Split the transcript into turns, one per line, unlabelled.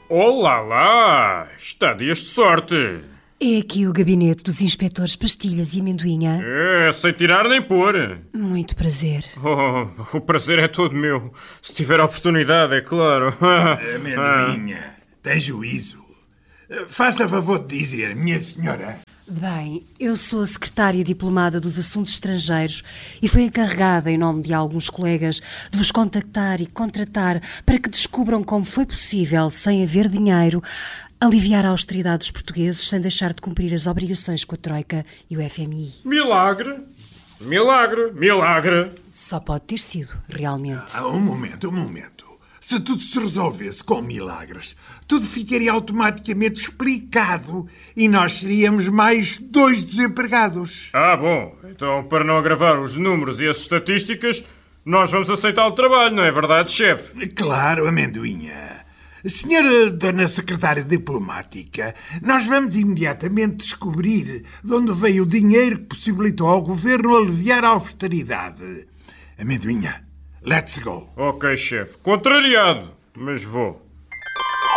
Olá lá! Está dias de sorte!
É aqui o gabinete dos inspetores Pastilhas e Amendoinha.
É, sem tirar nem pôr.
Muito prazer.
Oh, o prazer é todo meu. Se tiver a oportunidade, é claro.
Amendoinha, tem juízo. Faça favor de dizer, minha senhora.
Bem, eu sou a secretária diplomada dos Assuntos Estrangeiros e fui encarregada, em nome de alguns colegas, de vos contactar e contratar para que descubram como foi possível, sem haver dinheiro, aliviar a austeridade dos portugueses sem deixar de cumprir as obrigações com a Troika e o FMI.
Milagre! Milagre! Milagre!
Só pode ter sido, realmente.
Um momento. Se tudo se resolvesse com milagres, tudo ficaria automaticamente explicado e nós seríamos mais 2 desempregados.
Bom. Então, para não agravar os números e as estatísticas, nós vamos aceitar o trabalho, não é verdade, chefe?
Claro, Amendoinha. Senhora Dona Secretária Diplomática, nós vamos imediatamente descobrir de onde veio o dinheiro que possibilitou ao Governo aliviar a austeridade. Amendoinha, let's go.
Ok, chefe. Contrariado, mas vou.